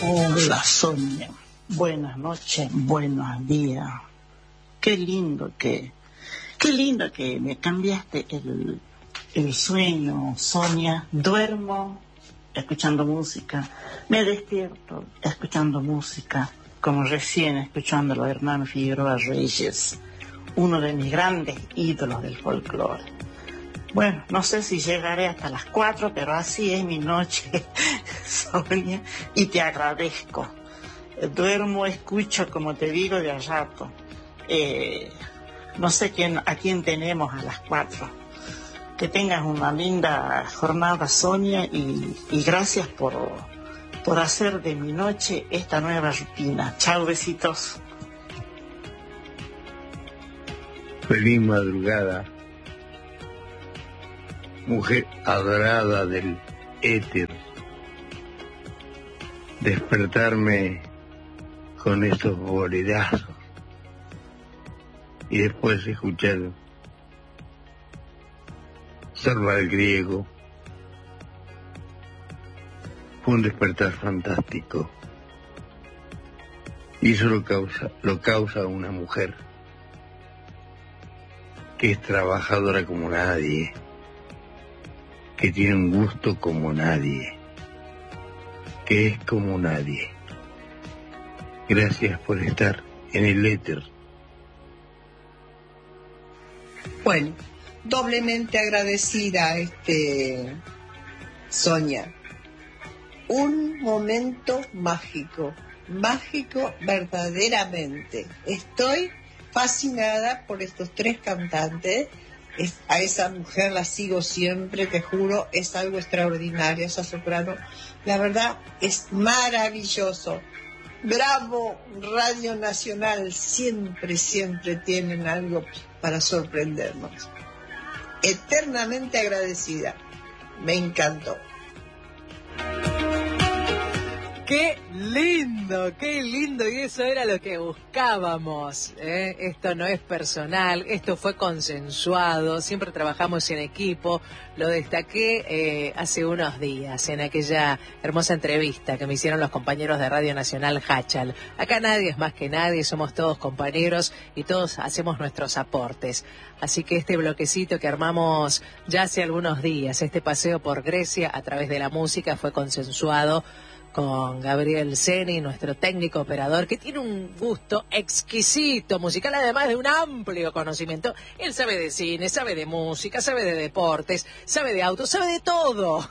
Hola Sonia, buenas noches, buenos días. Qué lindo que me cambiaste el sueño, Sonia. Duermo escuchando música, me despierto escuchando música, como recién escuchando a los hermanos Figueroa Reyes, uno de mis grandes ídolos del folclore. Bueno, no sé si llegaré hasta las 4, pero así es mi noche, Sonia, y te agradezco. Duermo, escucho, como te digo, de a rato. No sé a quién tenemos a las 4. Que tengas una linda jornada, Sonia, y gracias por hacer de mi noche esta nueva rutina. Chao, besitos. Feliz madrugada, mujer adorada del éter. Despertarme con esos bolerazos y después escuchar Sorba el griego fue un despertar fantástico, y eso lo causa una mujer que es trabajadora como nadie, que tiene un gusto como nadie, que es como nadie. Gracias por estar en el éter. Bueno, doblemente agradecida, Sonia. Un momento mágico, mágico verdaderamente. Estoy fascinada por estos tres cantantes. A esa mujer la sigo siempre, te juro, es algo extraordinario, esa soprano. La verdad, es maravilloso. Bravo, Radio Nacional, siempre, siempre tienen algo para sorprendernos. Eternamente agradecida, me encantó. Qué lindo, y eso era lo que buscábamos, ¿eh? Esto no es personal, esto fue consensuado, siempre trabajamos en equipo. Lo destaqué hace unos días en aquella hermosa entrevista que me hicieron los compañeros de Radio Nacional Hachal. Acá nadie es más que nadie, somos todos compañeros y todos hacemos nuestros aportes. Así que este bloquecito que armamos ya hace algunos días, este paseo por Grecia a través de la música, fue consensuado con Gabriel Seni, nuestro técnico operador, que tiene un gusto exquisito musical, además de un amplio conocimiento. Él sabe de cine, sabe de música, sabe de deportes, sabe de autos, sabe de todo.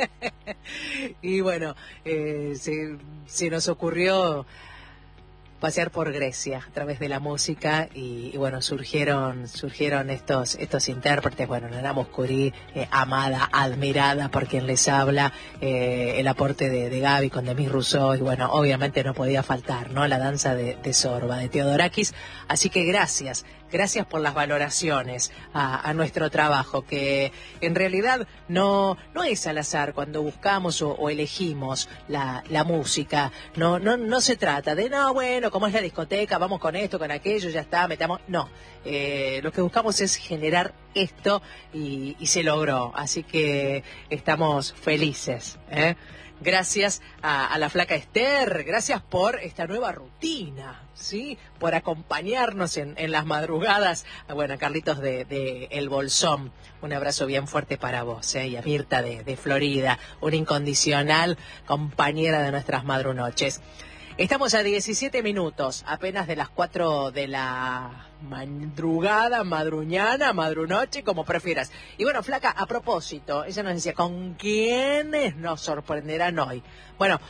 Y bueno, se nos ocurrió pasear por Grecia a través de la música y bueno, surgieron estos intérpretes. Bueno, Nana Mouskouri, amada, admirada por quien les habla, el aporte de Gaby con Demis Rousseau, y bueno, obviamente no podía faltar, ¿no?, la danza de Sorba, de Theodorakis. Así que gracias por las valoraciones a nuestro trabajo, que en realidad no es al azar cuando buscamos o elegimos la música. No se trata de, no, bueno, como es la discoteca, vamos con esto, con aquello, ya está, metamos. No, lo que buscamos es generar esto y se logró. Así que estamos felices, ¿eh? Gracias a la flaca Esther, gracias por esta nueva rutina, ¿sí? Por acompañarnos en las madrugadas. Bueno, Carlitos de El Bolsón, un abrazo bien fuerte para vos, ¿eh? Y a Mirta de Florida, una incondicional compañera de nuestras madrunoches. Estamos a 17 minutos, apenas de las 4 de la madrugada, madruñana, madrunoche, como prefieras. Y bueno, flaca, a propósito, ella nos decía, ¿con quiénes nos sorprenderán hoy? Bueno,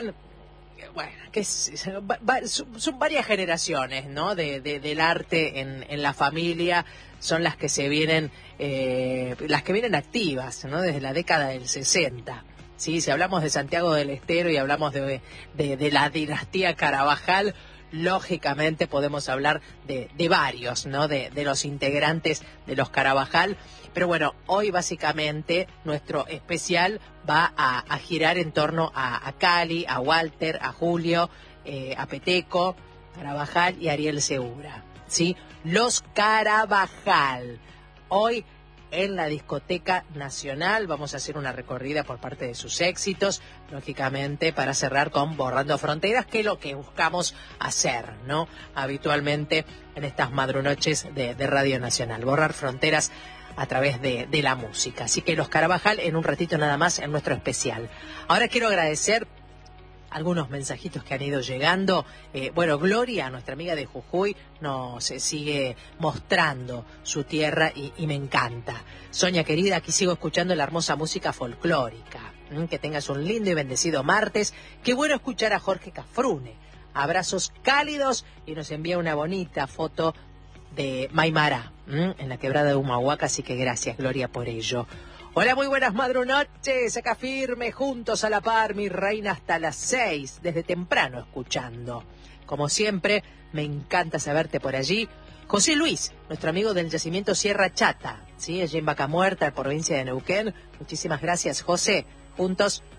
son varias generaciones, ¿no?, del arte en la familia. Son las que se vienen, las que vienen activas, ¿no?, desde la década del 60. Sí, si hablamos de Santiago del Estero y hablamos de la dinastía Carabajal, lógicamente podemos hablar de varios, ¿no?, de los integrantes de los Carabajal. Pero bueno, hoy básicamente nuestro especial va a girar en torno a Cali, a Walter, a Julio, a Peteco, Carabajal y Ariel Segura, ¿sí? Los Carabajal. Hoy en la Discoteca Nacional. Vamos a hacer una recorrida por parte de sus éxitos, lógicamente, para cerrar con Borrando Fronteras, que es lo que buscamos hacer, ¿no? Habitualmente en estas madrunoches de Radio Nacional, borrar fronteras a través de la música. Así que Los Carabajal en un ratito nada más en nuestro especial. Ahora quiero agradecer algunos mensajitos que han ido llegando. Gloria, nuestra amiga de Jujuy, nos sigue mostrando su tierra y me encanta. Sonia querida, aquí sigo escuchando la hermosa música folclórica. Que tengas un lindo y bendecido martes. Qué bueno escuchar a Jorge Cafrune. Abrazos cálidos, y nos envía una bonita foto de Maimará, en la quebrada de Humahuaca, así que gracias, Gloria, por ello. Hola, muy buenas madrunoches, acá firme, juntos a la par, mi reina, hasta las 6, desde temprano escuchando. Como siempre, me encanta saberte por allí. José Luis, nuestro amigo del yacimiento Sierra Chata, ¿sí? Allí en Vaca Muerta, provincia de Neuquén. Muchísimas gracias, José. Juntos